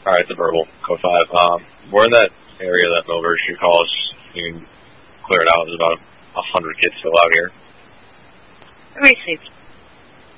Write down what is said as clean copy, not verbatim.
All right, the verbal, code 5. We're in that area that Milburn should call us. You can clear it out. There's about 100 kids still out here. Received.